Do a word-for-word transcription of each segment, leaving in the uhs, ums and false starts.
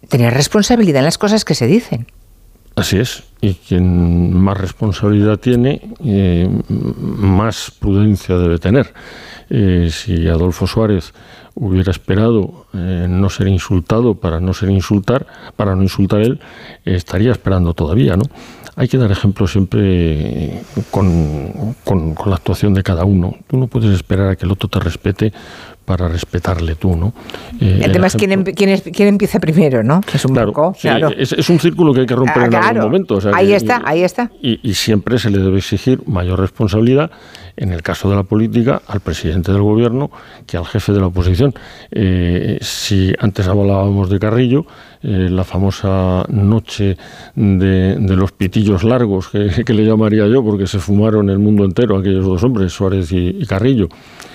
tener responsabilidad en las cosas que se dicen. Así es, y quien más responsabilidad tiene, eh, más prudencia debe tener. Eh, si Adolfo Suárez hubiera esperado eh, no ser insultado para no ser insultar, para no insultar él, eh, estaría esperando todavía, ¿no? Hay que dar ejemplo siempre con, con, con la actuación de cada uno. Tú no puedes esperar a que el otro te respete para respetarle tú, ¿no? Eh, el tema es quién, quién, es quién empieza primero, ¿no? Es un claro, poco, sí, claro. Es, es un círculo que hay que romper ah, en claro. algún momento. O sea, ahí que, está, ahí está. Y, y siempre se le debe exigir mayor responsabilidad, en el caso de la política, al presidente del gobierno que al jefe de la oposición. Eh, si antes hablábamos de Carrillo, eh, la famosa noche de, de los pitillos largos, que, que le llamaría yo, porque se fumaron el mundo entero aquellos dos hombres, Suárez y, y Carrillo.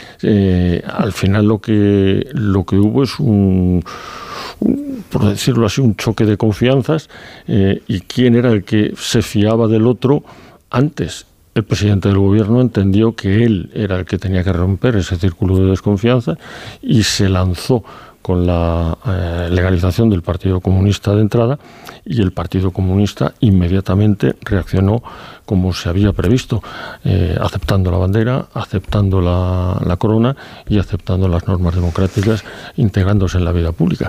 Eh, al final lo que lo que hubo es un, un, por decirlo así, un choque de confianzas, eh, y quién era el que se fiaba del otro antes. El presidente del gobierno entendió que él era el que tenía que romper ese círculo de desconfianza y se lanzó con la eh, legalización del Partido Comunista de entrada, y el Partido Comunista inmediatamente reaccionó como se había previsto, eh, aceptando la bandera, aceptando la, la corona y aceptando las normas democráticas, integrándose en la vida pública.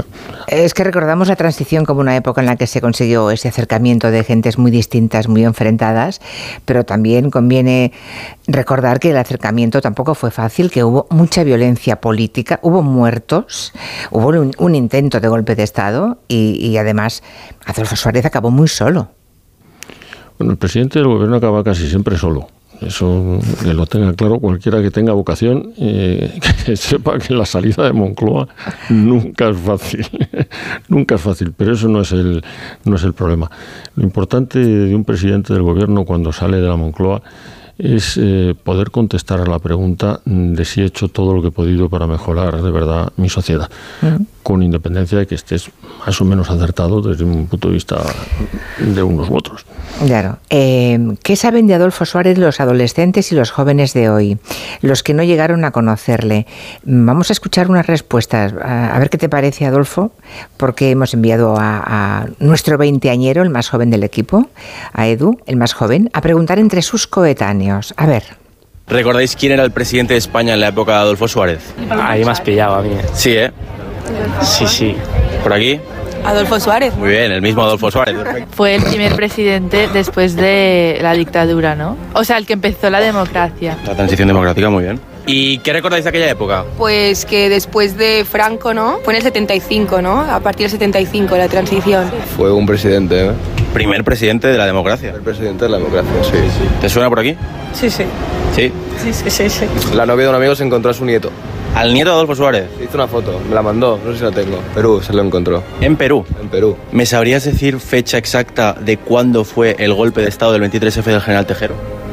Es que recordamos la transición como una época en la que se consiguió ese acercamiento de gentes muy distintas, muy enfrentadas, pero también conviene recordar que el acercamiento tampoco fue fácil, que hubo mucha violencia política, hubo muertos, hubo un, un intento de golpe de Estado y, y además Adolfo Suárez acabó muy solo. Bueno, el presidente del gobierno acaba casi siempre solo. Eso que lo tenga claro cualquiera que tenga vocación, eh, que sepa que la salida de Moncloa nunca es fácil, nunca es fácil, pero eso no es el no es el problema. Lo importante de un presidente del gobierno cuando sale de la Moncloa es eh, poder contestar a la pregunta de si he hecho todo lo que he podido para mejorar de verdad mi sociedad, uh-huh. con independencia de que estés más o menos acertado desde un punto de vista de unos u otros. Claro. Eh, ¿Qué saben de Adolfo Suárez los adolescentes y los jóvenes de hoy? Los que no llegaron a conocerle. Vamos a escuchar unas respuestas. A, a ver qué te parece, Adolfo, porque hemos enviado a, a nuestro veinteañero, el más joven del equipo, a Edu, el más joven, a preguntar entre sus coetáneos. A ver. ¿Recordáis quién era el presidente de España en la época de Adolfo Suárez? Ahí me has pillado a mí. Sí, ¿eh? Sí, sí. ¿Por aquí? Adolfo Suárez. Muy bien, el mismo Adolfo Suárez. Fue el primer presidente después de la dictadura, ¿no? O sea, el que empezó la democracia. La transición democrática, muy bien. ¿Y qué recordáis de aquella época? Pues que después de Franco, ¿no? Fue en el setenta y cinco, ¿no? A partir del setenta y cinco, la transición. Fue un presidente, ¿eh? Primer presidente de la democracia. El presidente de la democracia, sí. sí. ¿Te suena por aquí? Sí, sí. ¿Sí? Sí, sí, sí, sí. La novia de un amigo se encontró a su nieto. ¿Al nieto de Adolfo Suárez? Hizo una foto, me la mandó, no sé si la tengo. Perú, se lo encontró. ¿En Perú? En Perú. ¿Me sabrías decir fecha exacta de cuándo fue el golpe de Estado del veintitrés efe del general Tejero?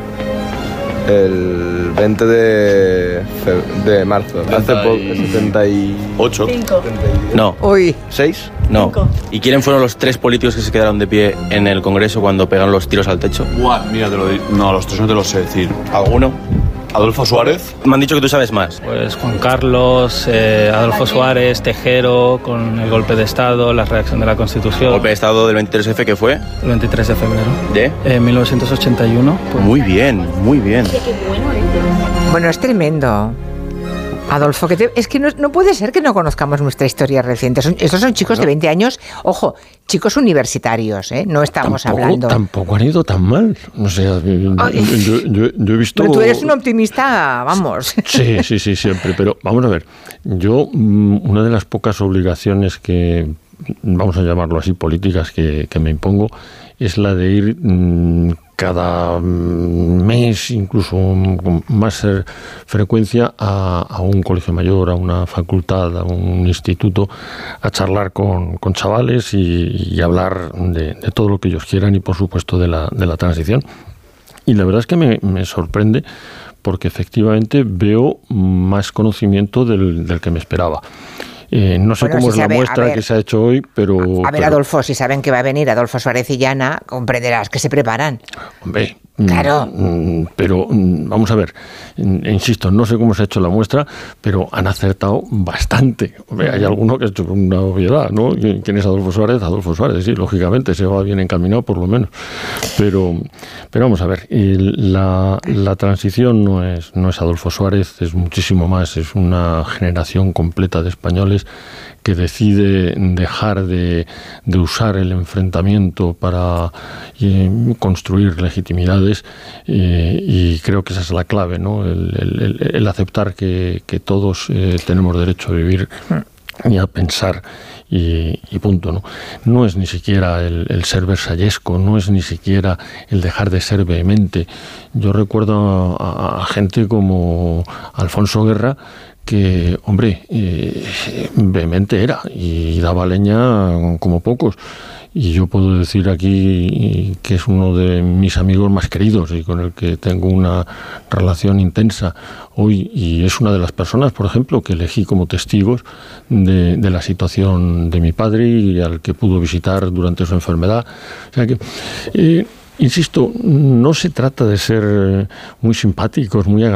El veinte de, de marzo. Hace poco, setenta y ocho. cinco. No. Uy. ¿seis? No. ¿Y quiénes fueron los tres políticos que se quedaron de pie en el Congreso cuando pegaron los tiros al techo? Buah, mira, te lo digo. No, los tres no te lo sé decir. ¿Alguno? Adolfo Suárez. Me han dicho que tú sabes más. Pues Juan Carlos, eh, Adolfo Suárez, Tejero, con el golpe de Estado, la redacción de la Constitución. ¿Golpe de Estado del veintitrés efe qué fue? El veintitrés de febrero. ¿De? Eh, mil novecientos ochenta y uno. Pues. Muy bien, muy bien. Bueno, es tremendo. Adolfo, que te, es que no, no puede ser que no conozcamos nuestra historia reciente. Son, estos son chicos de veinte años, ojo, chicos universitarios, ¿eh? No estamos tampoco, hablando... Tampoco han ido tan mal. O sea, yo, yo, yo, yo he visto... Pero tú eres un optimista, vamos. Sí, sí, sí, siempre. Pero vamos a ver, yo una de las pocas obligaciones que, vamos a llamarlo así, políticas que, que me impongo, es la de ir mmm, cada mes, incluso con más frecuencia, a, a un colegio mayor, a una facultad, a un instituto, a charlar con, con chavales y, y hablar de, de todo lo que ellos quieran y, por supuesto, de la, de la transición. Y la verdad es que me, me sorprende porque efectivamente veo más conocimiento del, del que me esperaba. Eh, no sé bueno, cómo si es sabe, la muestra ver, que se ha hecho hoy, pero... A ver, pero, Adolfo, si saben que va a venir Adolfo Suárez y Llana, comprenderás que se preparan. Hombre, Claro. Pero vamos a ver, insisto, no sé cómo se ha hecho la muestra, pero han acertado bastante. Hay alguno que ha hecho una obviedad, ¿no? ¿Quién es Adolfo Suárez? Adolfo Suárez, sí, lógicamente, se va bien encaminado por lo menos. Pero, pero vamos a ver, la, la transición no es, no es Adolfo Suárez, es muchísimo más, es una generación completa de españoles que decide dejar de, de usar el enfrentamiento para eh, construir legitimidades, eh, y creo que esa es la clave, ¿no? El, el, el aceptar que, que todos eh, tenemos derecho a vivir y a pensar y, y punto, ¿no? No es ni siquiera el, el ser versallesco, no es ni siquiera el dejar de ser vehemente. Yo recuerdo a, a gente como Alfonso Guerra, que, hombre, eh, vehemente era y daba leña como pocos. Y yo puedo decir aquí que es uno de mis amigos más queridos y con el que tengo una relación intensa hoy, y es una de las personas, por ejemplo, que elegí como testigos de, de la situación de mi padre y al que pudo visitar durante su enfermedad. O sea que... Eh, Insisto, no se trata de ser muy simpáticos, muy agradables.